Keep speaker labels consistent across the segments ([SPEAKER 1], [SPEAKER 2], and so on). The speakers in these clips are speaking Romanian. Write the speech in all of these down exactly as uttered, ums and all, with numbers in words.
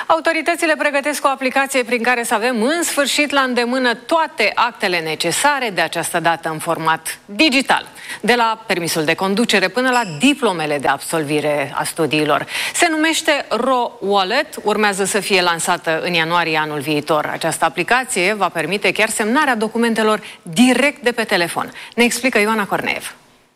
[SPEAKER 1] Autoritățile pregătesc o aplicație prin care să avem în sfârșit la îndemână toate actele necesare, de această dată în format digital, de la permisul de conducere până la diplomele de absolvire a studiilor. Se numește RoWallet, urmează să fie lansată în ianuarie anul viitor. Această aplicație va permite chiar semnarea documentelor direct de pe telefon. Ne explică Ioana Corneev.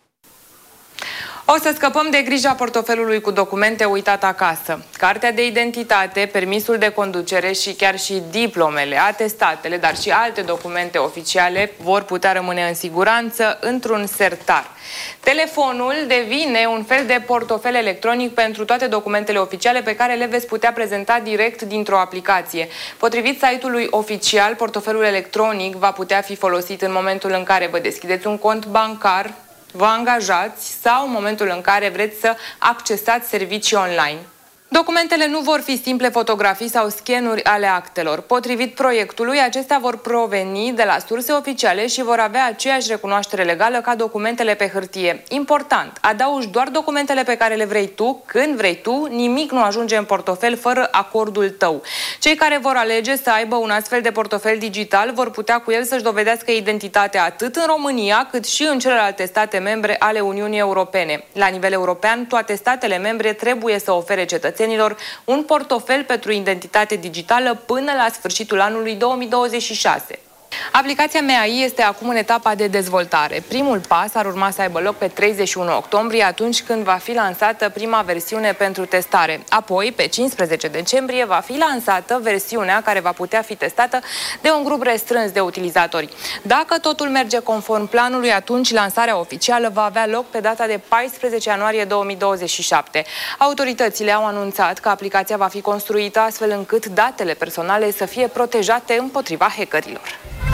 [SPEAKER 2] O să scăpăm de grija portofelului cu documente uitat acasă. Cartea de identitate, permisul de conducere și chiar și diplomele, atestatele, dar și alte documente oficiale vor putea rămâne în siguranță într-un sertar. Telefonul devine un fel de portofel electronic pentru toate documentele oficiale pe care le veți putea prezenta direct dintr-o aplicație. Potrivit site-ului oficial, portofelul electronic va putea fi folosit în momentul în care vă deschideți un cont bancar, vă angajați sau în momentul în care vreți să accesați servicii online. Documentele nu vor fi simple fotografii sau scanuri ale actelor. Potrivit proiectului, acestea vor proveni de la surse oficiale și vor avea aceeași recunoaștere legală ca documentele pe hârtie. Important, adaugi doar documentele pe care le vrei tu, când vrei tu, nimic nu ajunge în portofel fără acordul tău. Cei care vor alege să aibă un astfel de portofel digital vor putea cu el să-și dovedească identitatea atât în România cât și în celelalte state membre ale Uniunii Europene. La nivel european, toate statele membre trebuie să ofere cetățenilor un portofel pentru identitate digitală până la sfârșitul anului două mii douăzeci și șase. Aplicația M A I este acum în etapa de dezvoltare. Primul pas ar urma să aibă loc pe treizeci și unu octombrie, atunci când va fi lansată prima versiune pentru testare. Apoi, pe cincisprezece decembrie, va fi lansată versiunea care va putea fi testată de un grup restrâns de utilizatori. Dacă totul merge conform planului, atunci lansarea oficială va avea loc pe data de paisprezece ianuarie două mii douăzeci și șapte. Autoritățile au anunțat că aplicația va fi construită astfel încât datele personale să fie protejate împotriva hackerilor.